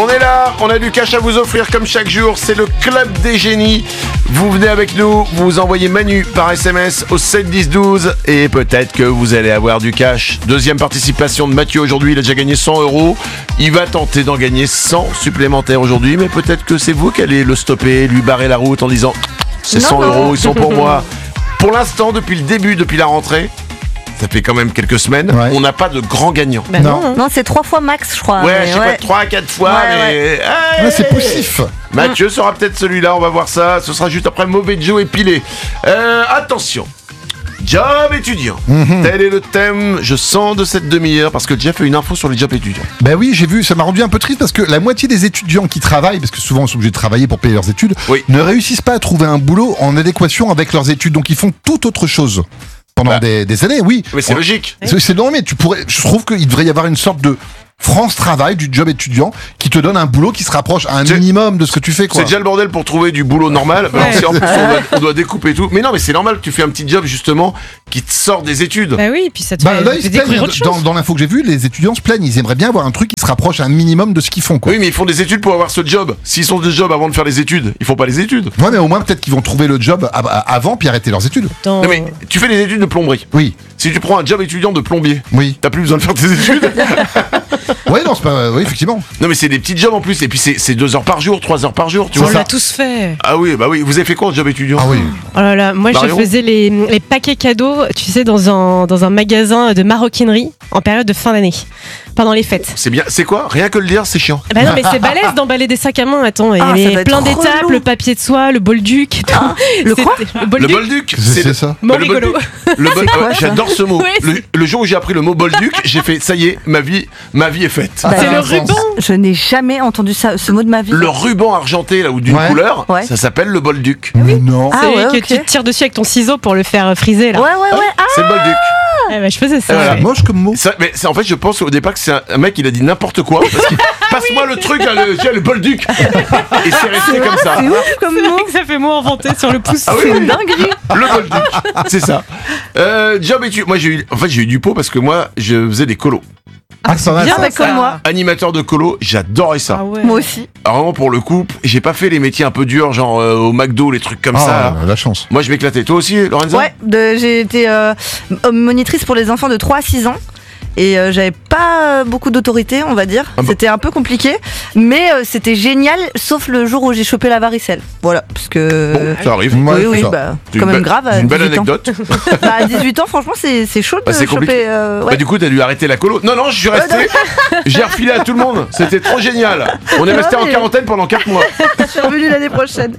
est là, on a du cash à vous offrir comme chaque jour, c'est le Club des Génies. Vous venez avec nous, vous envoyez Manu par SMS au 7 10 12 et peut-être que vous allez avoir du cash. Deuxième participation de Mathieu aujourd'hui, il a déjà gagné 100 €. Il va tenter d'en gagner 100 supplémentaires aujourd'hui, mais peut-être que c'est vous qui allez le stopper, lui barrer la route en disant c'est 100 €, ils sont pour moi. Pour l'instant, depuis le début, depuis la rentrée, ça fait quand même quelques semaines, on n'a pas de grand gagnant. Bah non, c'est 3 fois max, je crois. Ouais, je sais pas, 3 à 4 fois, mais... Ouais, c'est poussif. Mathieu sera peut-être celui-là, on va voir ça. Ce sera juste après Mauvais Joe et Pilé. Attention, job étudiant. Tel est le thème, je sens, de cette demi-heure, parce que Jeff a une info sur les jobs étudiants. Ben oui, j'ai vu, ça m'a rendu un peu triste parce que la moitié des étudiants qui travaillent, parce que souvent ils sont obligés de travailler pour payer leurs études, ne réussissent pas à trouver un boulot en adéquation avec leurs études, donc ils font tout autre chose. Pendant des années, oui. Mais c'est logique. C'est normal, mais je trouve qu'il devrait y avoir une sorte de France Travail du job étudiant qui te donne un boulot qui se rapproche un minimum de ce que tu fais, quoi. C'est déjà le bordel pour trouver du boulot normal. Si en plus on doit découper tout. Mais non, mais c'est normal que tu fais un petit job justement qui te sort des études. Bah oui, puis ça te fait découvrir autre chose. Dans l'info que j'ai vue, les étudiants se plaignent. Ils aimeraient bien avoir un truc qui se rapproche un minimum de ce qu'ils font, quoi. Oui, mais ils font des études pour avoir ce job. S'ils sont des jobs avant de faire les études, ils font pas les études. Ouais, mais au moins peut-être qu'ils vont trouver le job avant puis arrêter leurs études. Non, mais tu fais des études de plomberie. Oui. Si tu prends un job étudiant de plombier, t'as plus besoin de faire tes études. Ouais, non, c'est pas. Oui, effectivement. Non, mais c'est des petits jobs en plus. Et puis c'est 2 heures par jour, 3 heures par jour. Tu vois, on l'a tous fait. Ah oui, bah oui. Vous avez fait quoi en job étudiant? Ah oui. Oh là là, moi Marion, je faisais les paquets cadeaux, tu sais, dans un magasin de maroquinerie en période de fin d'année, pendant les fêtes. C'est bien. C'est quoi? Rien que le dire, c'est chiant. Bah non, mais c'est balèze d'emballer des sacs à main. Attends, il y avait plein d'étapes, le papier de soie, le bolduc. Le quoi? Le bolduc, c'est ça. Mot rigolo. J'adore ce mot. Oui, le jour où j'ai appris le mot bolduc, j'ai fait ça y est, ma vie est faite. C'est le ruban. Je n'ai jamais entendu ce mot de ma vie. Le ruban argenté là ou d'une couleur, ça s'appelle le bolduc. Mais non. C'est que tu tires dessus avec ton ciseau pour le faire friser là. Ouais. C'est le bolduc. Bah, je faisais ça. Voilà. Moche comme mot. Mais en fait, je pense au départ que c'est un mec, il a dit n'importe quoi. Parce qu'il passe-moi le truc, là, le bolduc. Et c'est resté comme ça. C'est ouf comme C'est mot. vrai que ça fait mot inventé sur le pouce. Ah oui, C'est une dinguerie. Le bolduc. C'est ça. Job études. Moi, j'ai eu du pot parce que moi, je faisais des colos. Ah, ça va. bien, Ça. Bah, comme moi. Animateur de colo, j'adorais ça. Ah ouais. Moi aussi. Alors, vraiment, pour le coup, j'ai pas fait les métiers un peu durs, genre au McDo, les trucs comme ça. Là. La chance. Moi, je m'éclatais. Toi aussi, Lorenza? Ouais, j'ai été monitrice pour les enfants de 3 à 6 ans. Et j'avais pas beaucoup d'autorité, on va dire. C'était un peu compliqué, mais c'était génial, sauf le jour où j'ai chopé la varicelle. Voilà, parce que... Bon, ça arrive. Oui, bah, quand même grave. C'est une belle 18 ans. anecdote. Bah, à 18 ans, franchement, c'est chaud de c'est compliqué. choper... Bah, du coup, t'as dû arrêter la colo. Non, je suis resté. J'ai refilé à tout le monde. C'était trop génial. On est resté en quarantaine pendant 4 mois. Je suis revenu l'année prochaine.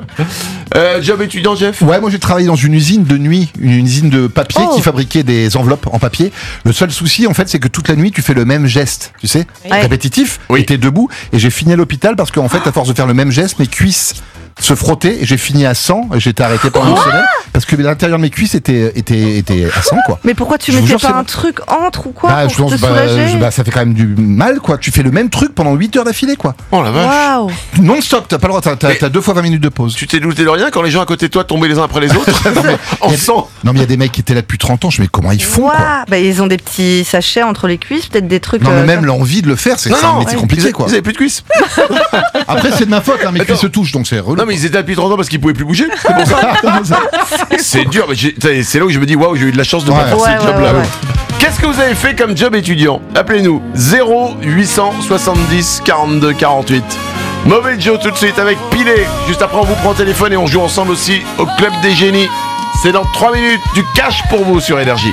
Job étudiant, Jeff? Ouais, moi j'ai travaillé dans une usine de nuit, une usine de papier qui fabriquait des enveloppes en papier. Le seul souci, en fait, c'est que toute la nuit, tu fais le même geste, tu sais, répétitif, et t'es debout. Et j'ai fini à l'hôpital parce qu'en fait, à force de faire le même geste, mes cuisses se frottaient et j'ai fini à 100 et j'ai été arrêté pendant une semaine parce que l'intérieur de mes cuisses était à 100, quoi. Mais pourquoi tu Je vous mettais jure, pas un truc entre ou quoi je pour pense, te soulager ça fait quand même du mal, quoi. Tu fais le même truc pendant 8 heures d'affilée, quoi. Oh la vache. Waouh. Non-stop, t'as pas le droit, t'as 2 fois 20 minutes de pause. Tu t'es douté de rien quand les gens à côté de toi tombaient les uns après les autres? En sang. Non, mais il y a des mecs qui étaient là depuis 30 ans, je me dis comment ils font, quoi. Bah, ils ont des petits sachets entre les cuisses, peut-être des trucs... Non, mais même l'envie de le faire, c'est un métier compliqué, quoi. Ils avaient plus de cuisses. Après, c'est de ma faute, hein, mes cuisses se touchent, donc c'est relou. Non, mais ils étaient là depuis 30 ans parce qu'ils pouvaient plus bouger. C'est pour ça. C'est dur, mais c'est là où je me dis, waouh, j'ai eu de la chance de pas faire ce job-là. Qu'est-ce que vous avez fait comme job étudiant? Appelez-nous 0870 42 48. Mauvais Joe tout de suite avec Pilé. Juste après, on vous prend au téléphone et on joue ensemble aussi au Club des Génies. C'est dans 3 minutes du cash pour vous sur Énergie.